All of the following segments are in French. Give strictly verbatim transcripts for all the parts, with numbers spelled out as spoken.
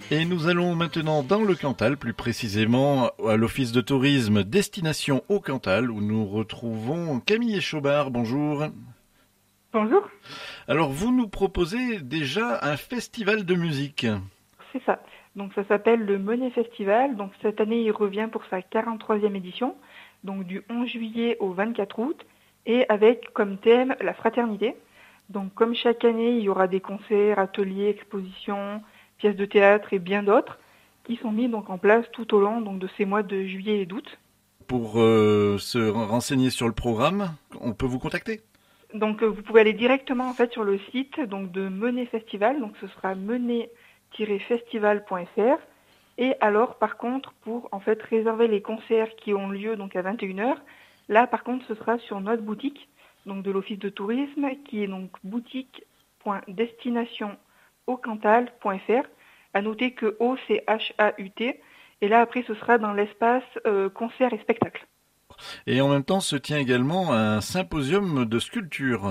Et nous allons maintenant dans le Cantal, plus précisément à l'Office de tourisme Destination au Cantal, où nous retrouvons Camille Chaubard. Bonjour. Bonjour, Alors vous nous proposez déjà un festival de musique. c'est ça. Donc ça s'appelle le Monet Festival. Donc cette année, il revient pour sa quarante-troisième édition, donc du onze juillet au vingt-quatre août, et avec comme thème la fraternité. Donc comme chaque année, il y aura des concerts, ateliers, expositions, pièces de théâtre et bien d'autres qui sont mis donc en place tout au long donc de ces mois de juillet et d'août. Pour euh, se renseigner sur le programme, on peut vous contacter. Donc euh, vous pouvez aller directement en fait sur le site donc de Monet Festival. Donc ce sera monet tiret festival point f r. Et alors, par contre, pour en fait réserver les concerts qui ont lieu donc à vingt et une heures, là par contre ce sera sur notre boutique donc de l'Office de tourisme qui est donc boutique point destination au cantal point f r. À noter que O c'est H A U T et là après ce sera dans l'espace euh, concerts et spectacles. Et en même temps se tient également un symposium de sculpture.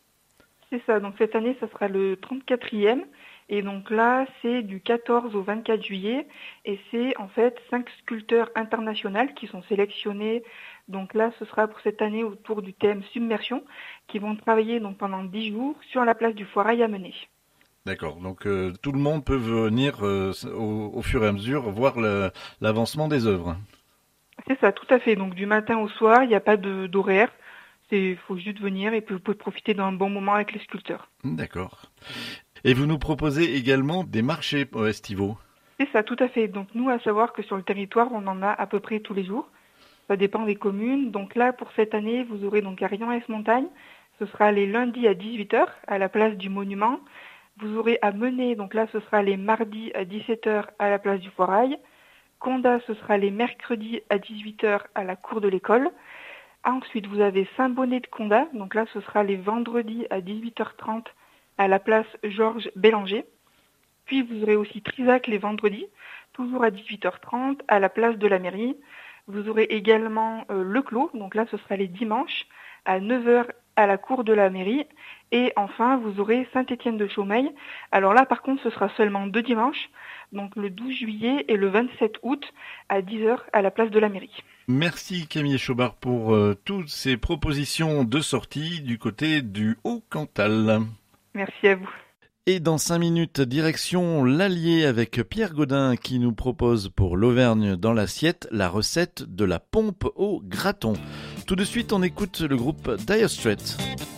C'est ça, donc cette année ça sera le trente-quatrième. Et donc là, c'est du quatorze au vingt-quatre juillet et c'est en fait cinq sculpteurs internationaux qui sont sélectionnés. Donc là, ce sera pour cette année autour du thème submersion qui vont travailler donc pendant dix jours sur la place du Foirail à Menez. D'accord, donc euh, tout le monde peut venir euh, au, au fur et à mesure voir le- l'avancement des œuvres. C'est ça, tout à fait. Donc du matin au soir, il n'y a pas de- d'horaire. Il faut juste venir et puis vous pouvez profiter d'un bon moment avec les sculpteurs. D'accord. Et vous nous proposez également des marchés euh, estivaux. C'est ça, tout à fait. Donc nous, à savoir que sur le territoire, on en a à peu près tous les jours. Ça dépend des communes. Donc là, pour cette année, vous aurez donc à Rion-Ès-Montagne. Ce sera les lundis à dix-huit heures à la place du Monument. Vous aurez à Menez, donc là, ce sera les mardis à dix-sept heures à la place du Foirail. Condat, ce sera les mercredis à dix-huit heures à la cour de l'école. Ensuite, vous avez Saint-Bonnet de Condat. Donc là, ce sera les vendredis à dix-huit heures trente à la place Georges Bélanger. Puis vous aurez aussi Trisac les vendredis, toujours à dix-huit heures trente, à la place de la mairie. Vous aurez également euh, Le Clos, donc là ce sera les dimanches, à neuf heures à la cour de la mairie. Et enfin, vous aurez Saint-Étienne de Chaumeil. Alors là par contre, ce sera seulement deux dimanches, donc le douze juillet et le vingt-sept août, à dix heures à la place de la mairie. Merci Camille Chaubard pour euh, toutes ces propositions de sortie du côté du Haut-Cantal. Merci à vous. Et dans cinq minutes, direction l'Allier avec Pierre Gaudin qui nous propose pour l'Auvergne dans l'assiette la recette de la pompe au graton. Tout de suite, on écoute le groupe Dire Straits.